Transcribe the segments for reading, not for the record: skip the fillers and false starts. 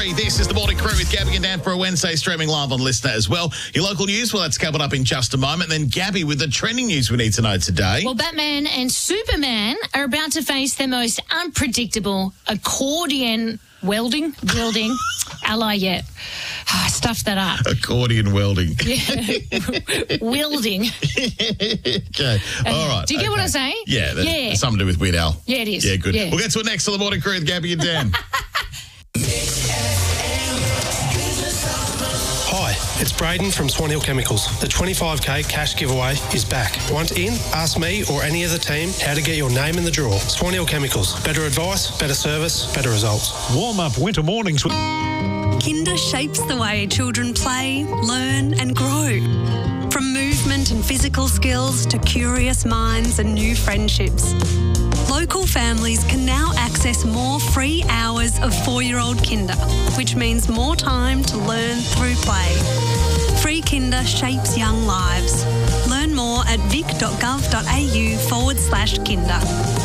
9:03. This is the Morning Crew with Gabby and Dan for a Wednesday, streaming live on Listener as well. Your local news, well, that's coming up in just a moment. Then Gabby with the trending news we need to know today. Well, Batman and Superman are about to face their most unpredictable accordion welding, ally yet. I stuffed that up. Accordion welding. Yeah. Wielding. Okay. All right. Do you get what I'm saying? Yeah. That's something to do with Weird Al. Yeah, it is. Yeah, good. Yeah. We'll get to it next on the Morning Crew with Gabby and Dan. Hi, it's Braden from Swan Hill Chemicals. The 25k cash giveaway is back. Want in? Ask me or any of the team how to get your name in the draw. Swan Hill Chemicals. Better advice, better service, better results. Warm up winter mornings with Kinder shapes the way children play, learn and grow. From movement and physical skills to curious minds and new friendships. Local families can now access more free hours of 4-year-old Kinder, which means more time to learn through play. Free Kinder shapes young lives. Learn more at vic.gov.au/Kinder.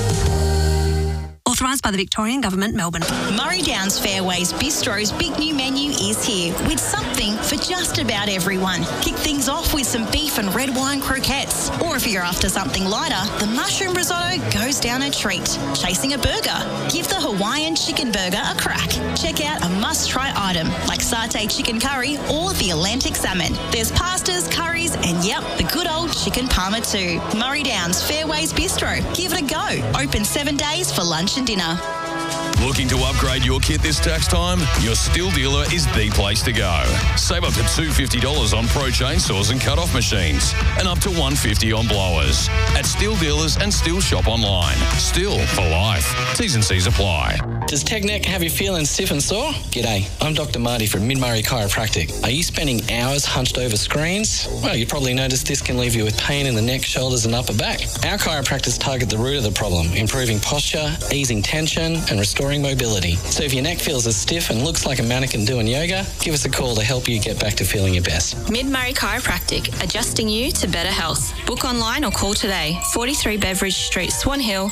Authorised by the Victorian Government, Melbourne. Murray Downs Fairways Bistro's big new menu is here with something for just about everyone. Kick things off with some beef and red wine croquettes. Or if you're after something lighter, the mushroom risotto goes down a treat. Chasing a burger? Give the Hawaiian chicken burger a crack. Check out a must-try item like satay chicken curry or the Atlantic salmon. There's pastas, curries and, yep, the good old chicken parma too. Murray Downs Fairways Bistro. Give it a go. Open 7 days for lunch and dinner. Looking to upgrade your kit this tax time? Your Stihl dealer is the place to go. Save up to $250 on Pro chainsaws and cut-off machines and up to $150 on blowers. At Stihl dealers and Stihl shop online. Stihl for life. T's and C's apply. Does tech neck have you feeling stiff and sore? G'day, I'm Dr. Marty from Mid-Murray Chiropractic. Are you spending hours hunched over screens? Well, you probably noticed this can leave you with pain in the neck, shoulders and upper back. Our chiropractors target the root of the problem, improving posture, easing tension and restoring mobility. So if your neck feels as stiff and looks like a mannequin doing yoga, give us a call to help you get back to feeling your best. Mid-Murray Chiropractic, adjusting you to better health. Book online or call today. 43 Beveridge Street, Swan Hill,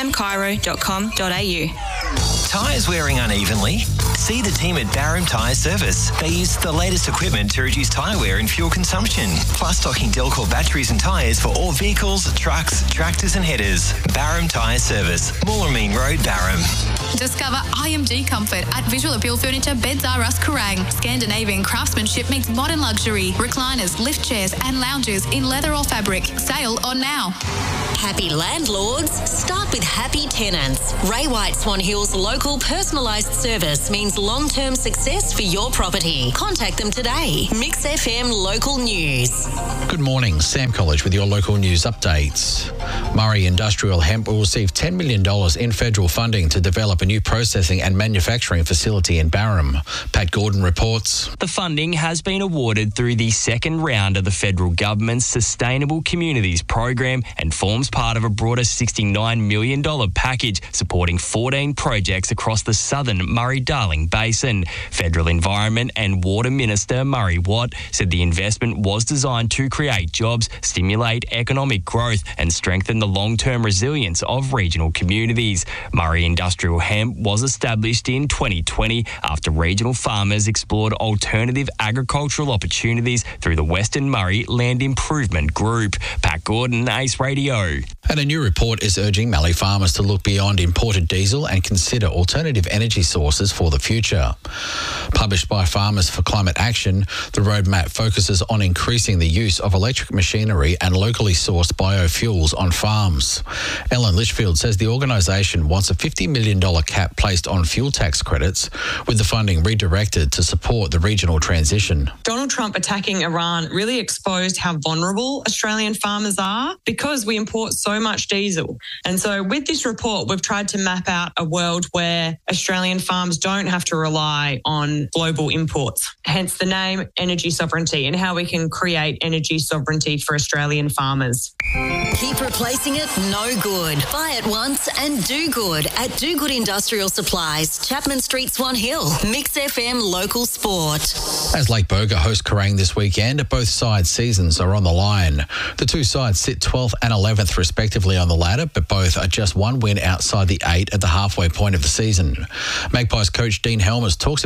mmchiro.com.au. Tyres wearing unevenly? See the team at Barham Tyre Service. They use the latest equipment to reduce tyre wear and fuel consumption, plus stocking Delcor batteries and tyres for all vehicles, trucks, tractors and headers. Barham Tyre Service, Mooramean Road, Barham. Discover IMG Comfort at Visual Appeal Furniture, Beds R Us, Kerrang. Scandinavian craftsmanship meets modern luxury. Recliners, lift chairs and lounges in leather or fabric. Sale on now. Happy landlords, start with happy tenants. Ray White Swan Hill's local personalised service means long-term success for your property. Contact them today. Mix FM Local News. Good morning, Sam College with your local news updates. Murray Industrial Hemp will receive $10 million in federal funding to develop a new processing and manufacturing facility in Barham. Pat Gordon reports. The funding has been awarded through the second round of the federal government's Sustainable Communities program and forms part of a broader $69 million package supporting 14 projects across the southern Murray-Darling Basin. Federal Environment and Water Minister Murray Watt said the investment was designed to create jobs, stimulate economic growth and strengthen the long-term resilience of regional communities. Murray Industrial Hemp was established in 2020 after regional farmers explored alternative agricultural opportunities through the Western Murray Land Improvement Group. Pat Gordon, Ace Radio. And a new report is urging Mallee farmers to look beyond imported diesel and consider alternative energy sources for the future. Published by Farmers for Climate Action, the roadmap focuses on increasing the use of electric machinery and locally sourced biofuels on farms. Ellen Litchfield says the organisation wants a $50 million cap placed on fuel tax credits, with the funding redirected to support the regional transition. Donald Trump attacking Iran really exposed how vulnerable Australian farmers are because we import so much diesel. And so with this report, we've tried to map out a world where Australian farms don't have to rely on global imports. Hence the name Energy Sovereignty, and how we can create energy sovereignty for Australian farmers. Keep replacing it, no good. Buy it once and do good at Do Good Industrial Supplies, Chapman Street, Swan Hill. Mix FM Local Sport. As Lake Boga host Kerrang this weekend, both sides' seasons are on the line. The two sides sit 12th and 11th respectively on the ladder, but both are just one win outside the 8 at the halfway point of the season. Magpies coach Dean Helmers talks about how the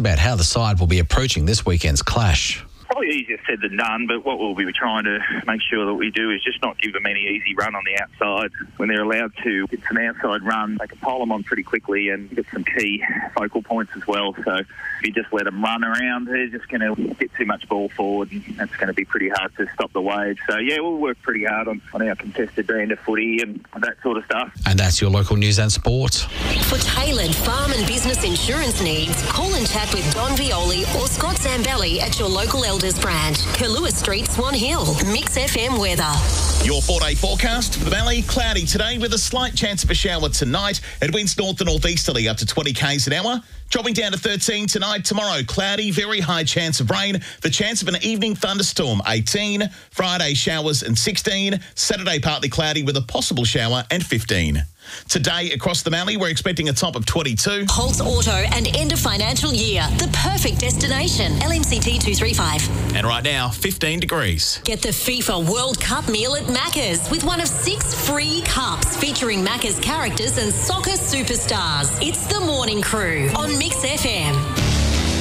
side will be approaching this weekend's clash. Probably easier said than done, but what we'll be trying to make sure that we do is just not give them any easy run on the outside. When they're allowed to get some outside run, they can pile them on pretty quickly and get some key focal points as well. So if you just let them run around, they're just going to get too much ball forward, and that's going to be pretty hard to stop the wave. So, yeah, we'll work pretty hard on our contested brand of footy and that sort of stuff. And that's your local news and sport. For tailored farm and business insurance needs, call and chat with Don Violi or Scott Zambelli at your local Elders branch, Kailua Street, Swan Hill. Mix FM weather. Your 4-day forecast for the Valley. Cloudy today with a slight chance of a shower tonight. It winds north and northeasterly up to 20 k's an hour. Dropping down to 13 tonight. Tomorrow, cloudy, very high chance of rain. The chance of an evening thunderstorm, 18. Friday, showers and 16. Saturday, partly cloudy with a possible shower and 15. Today, across the Valley, we're expecting a top of 22. Holtz Auto and end of financial year. The perfect destination. LMCT 235. And right now, 15 degrees. Get the FIFA World Cup meal at Macca's with one of 6 free cups featuring Macca's characters and soccer superstars. It's the Morning Crew on Mix FM.